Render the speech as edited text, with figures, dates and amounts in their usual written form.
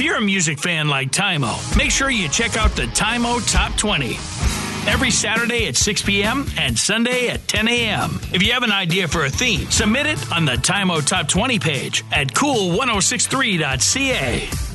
you're a music fan like Tymo, make sure you check out the Tymo Top 20. Every Saturday at 6 p.m. and Sunday at 10 a.m. If you have an idea for a theme, submit it on the Tymo Top 20 page at cool1063.ca.